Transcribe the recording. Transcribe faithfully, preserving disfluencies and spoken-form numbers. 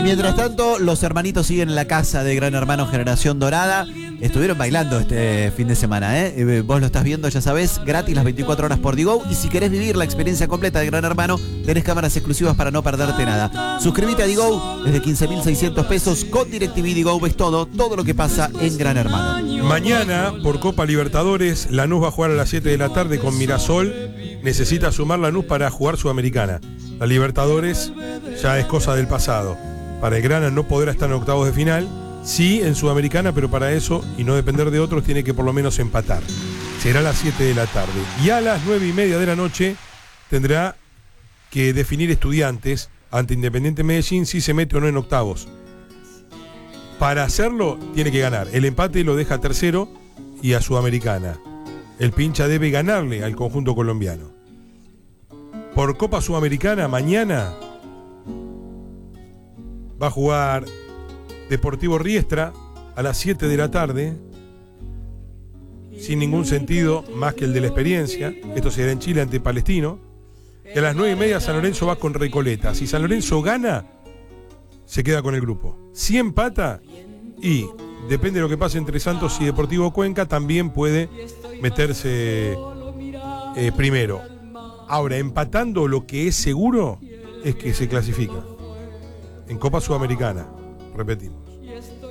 Mientras tanto, los hermanitos siguen en la casa de Gran Hermano Generación Dorada. Estuvieron bailando este fin de semana, ¿eh? Vos lo estás viendo, ya sabés, gratis las veinticuatro horas por Digo. Y si querés vivir la experiencia completa de Gran Hermano, tenés cámaras exclusivas para no perderte nada. Suscríbete a Digo desde quince mil seiscientos pesos. Con DirecTV Digo ves todo, todo lo que pasa en Gran Hermano. Mañana, por Copa Libertadores, Lanús va a jugar a las siete de la tarde con Mirasol. Necesita sumar Lanús para jugar Sudamericana. La Libertadores ya es cosa del pasado. Para el Grana no podrá estar en octavos de final, sí en Sudamericana, pero para eso, y no depender de otros, tiene que por lo menos empatar. Será a las siete de la tarde. Y a las nueve y media de la noche tendrá que definir Estudiantes ante Independiente Medellín si se mete o no en octavos. Para hacerlo, tiene que ganar. El empate lo deja tercero y a Sudamericana. El Pincha debe ganarle al conjunto colombiano. Por Copa Sudamericana, mañana va a jugar Deportivo Riestra a las siete de la tarde, sin ningún sentido más que el de la experiencia. Esto será en Chile ante Palestino. Y a las nueve y media San Lorenzo va con Recoleta. Si San Lorenzo gana, se queda con el grupo. Si empata, y depende de lo que pase entre Santos y Deportivo Cuenca, también puede meterse eh, primero. Ahora, empatando, lo que es seguro es que se clasifica en Copa Sudamericana. Repetimos.